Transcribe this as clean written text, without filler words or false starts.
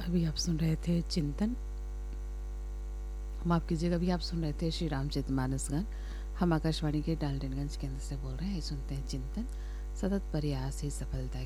अभी आप सुन रहे थे चिंतन। माफ़ कीजिएगा, अभी आप सुन रहे थे श्री रामचरितमानस गान। हम आकाशवाणी के डाल्टनगंज केंद्र से बोल रहे हैं। सुनते हैं चिंतन, सतत प्रयास ही सफलता